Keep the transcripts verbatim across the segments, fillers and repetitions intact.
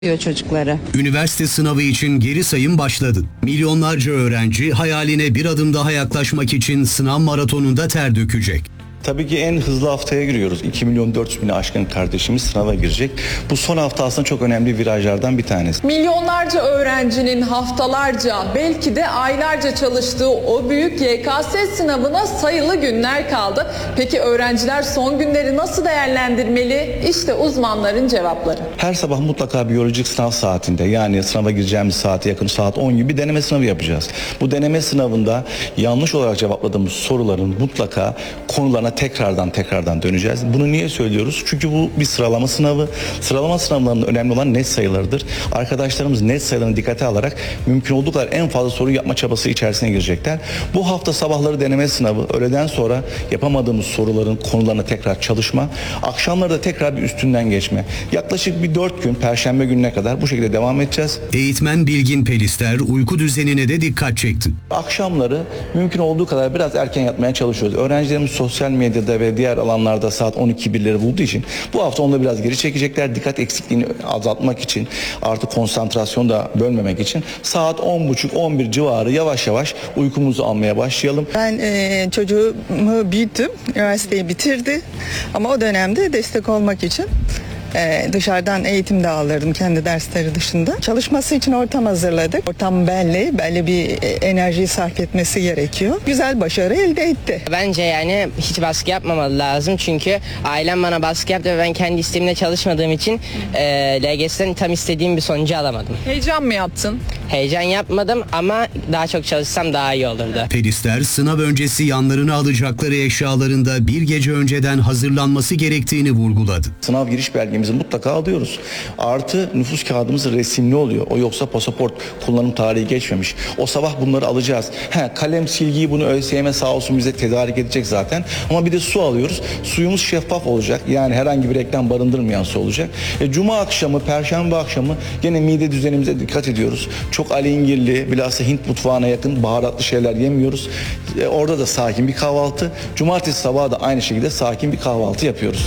çocukları. Üniversite sınavı için geri sayım başladı. Milyonlarca öğrenci hayaline bir adım daha yaklaşmak için sınav maratonunda ter dökecek. Tabii ki en hızlı haftaya giriyoruz. iki milyon dört yüz bini aşkın kardeşimiz sınava girecek. Bu son hafta aslında çok önemli virajlardan bir tanesi. Milyonlarca öğrencinin haftalarca, belki de aylarca çalıştığı o büyük Y K S sınavına sayılı günler kaldı. Peki öğrenciler son günleri nasıl değerlendirmeli? İşte uzmanların cevapları. Her sabah mutlaka biyolojik sınav saatinde, yani sınava gireceğimiz saate yakın saat on gibi deneme sınavı yapacağız. Bu deneme sınavında yanlış olarak cevapladığımız soruların mutlaka konularına tekrardan tekrardan döneceğiz. Bunu niye söylüyoruz? Çünkü bu bir sıralama sınavı. Sıralama sınavlarında önemli olan net sayılarıdır. Arkadaşlarımız net sayılarını dikkate alarak mümkün olduğu kadar en fazla soru yapma çabası içerisine girecekler. Bu hafta sabahları deneme sınavı, öğleden sonra yapamadığımız soruların konularına tekrar çalışma, akşamları da tekrar bir üstünden geçme. Yaklaşık bir dört gün, Perşembe gününe kadar bu şekilde devam edeceğiz. Eğitmen Bilgin Pelister uyku düzenine de dikkat çekti. Akşamları mümkün olduğu kadar biraz erken yatmaya çalışıyoruz. Öğrencilerimiz sosyal medyada ve diğer alanlarda saat on iki birleri bulduğu için bu hafta onu biraz geri çekecekler. Dikkat eksikliğini azaltmak için, artık konsantrasyon da bölmemek için saat on buçuk on bir civarı yavaş yavaş uykumuzu almaya başlayalım. Ben e, çocuğumu büyüttüm, üniversiteyi bitirdi ama o dönemde destek olmak için Ee, dışarıdan eğitim de alırdım kendi dersleri dışında. Çalışması için ortam hazırladık. Ortam belli, belli bir enerjiyi sarf etmesi gerekiyor. Güzel başarı elde etti. Bence yani hiç baskı yapmamalı lazım. Çünkü ailem bana baskı yaptı ve ben kendi isteğimle çalışmadığım için e, L G S'den tam istediğim bir sonucu alamadım. Heyecan mı yaptın? Heyecan yapmadım ama daha çok çalışsam daha iyi olurdu. Pelister sınav öncesi yanlarına alacakları eşyalarında bir gece önceden hazırlanması gerektiğini vurguladı. Sınav giriş belgemizi mutlaka alıyoruz. Artı nüfus kağıdımız resimli oluyor. O yoksa pasaport kullanım tarihi geçmemiş. O sabah bunları alacağız. He, kalem, silgiyi bunu ÖSYM sağ olsun bize tedarik edecek zaten. Ama bir de su alıyoruz. Suyumuz şeffaf olacak. Yani herhangi bir reklam barındırmayan su olacak. E, Cuma akşamı, Perşembe akşamı gene mide düzenimize dikkat ediyoruz. Çok alengirli, bilhassa Hint mutfağına yakın baharatlı şeyler yemiyoruz. E, orada da sakin bir kahvaltı. Cumartesi sabahı da aynı şekilde sakin bir kahvaltı yapıyoruz.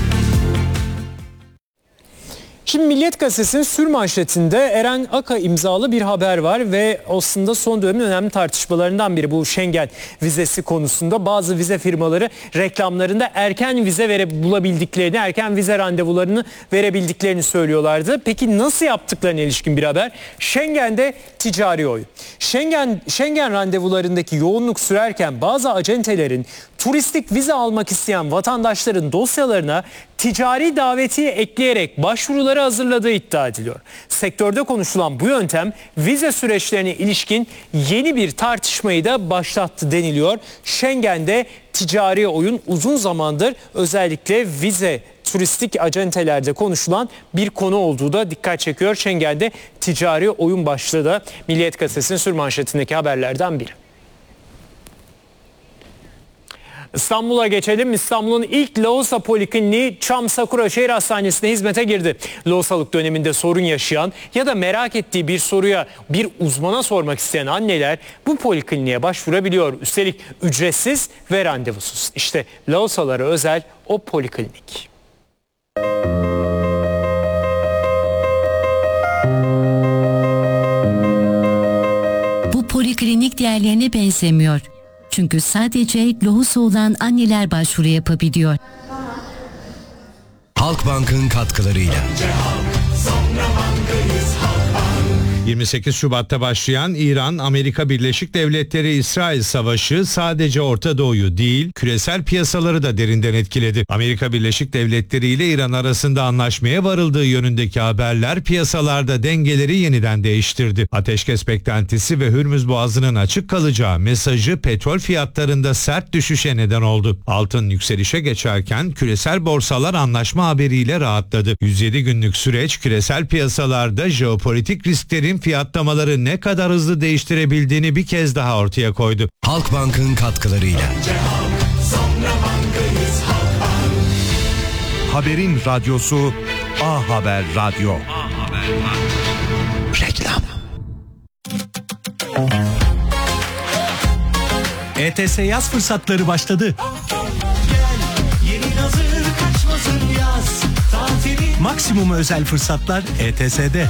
Şimdi Milliyet Gazetesi'nin sürmanşetinde Eren Aka imzalı bir haber var ve aslında son dönemin önemli tartışmalarından biri bu Schengen vizesi konusunda. Bazı vize firmaları reklamlarında erken vize vere bulabildiklerini, erken vize randevularını verebildiklerini söylüyorlardı. Peki nasıl yaptıklarına ilişkin bir haber? Schengen'de ticari oyun. Schengen, Schengen randevularındaki yoğunluk sürerken bazı acentelerin turistik vize almak isteyen vatandaşların dosyalarına ticari davetiye ekleyerek başvuruları hazırladığı iddia ediliyor. Sektörde konuşulan bu yöntem vize süreçlerine ilişkin yeni bir tartışmayı da başlattı deniliyor. Schengen'de ticari oyun uzun zamandır özellikle vize turistik acentelerde konuşulan bir konu olduğu da dikkat çekiyor. Schengen'de ticari oyun başlığı da Milliyet Gazetesi'nin sürmanşetindeki haberlerden biri. İstanbul'a geçelim. İstanbul'un ilk Lohusa Polikliniği Çam Sakura Şehir Hastanesi'ne hizmete girdi. Lohusalık döneminde sorun yaşayan ya da merak ettiği bir soruya bir uzmana sormak isteyen anneler bu polikliniğe başvurabiliyor. Üstelik ücretsiz ve randevusuz. İşte Lohusalara özel o poliklinik. Bu poliklinik diğerlerine benzemiyor. Çünkü sadece lohusa olan anneler başvuru yapabiliyor. Halkbank'ın katkılarıyla. yirmi sekiz Şubat'ta başlayan İran-Amerika Birleşik Devletleri-İsrail savaşı sadece Orta Doğu'yu değil, küresel piyasaları da derinden etkiledi. Amerika Birleşik Devletleri ile İran arasında anlaşmaya varıldığı yönündeki haberler piyasalarda dengeleri yeniden değiştirdi. Ateşkes beklentisi ve Hürmüz Boğazı'nın açık kalacağı mesajı petrol fiyatlarında sert düşüşe neden oldu. Altın yükselişe geçerken küresel borsalar anlaşma haberiyle rahatladı. yüz yedi günlük süreç küresel piyasalarda jeopolitik risklerin fiyatlamaları ne kadar hızlı değiştirebildiğini bir kez daha ortaya koydu. Halkbank'ın katkılarıyla. Haberin radyosu A Haber Radyo. A Haber Radyo. Reklam. E T S yaz fırsatları başladı. Gel, yeni hazır kaçmasın yaz. Tatil Maksimum özel fırsatlar E T S'de.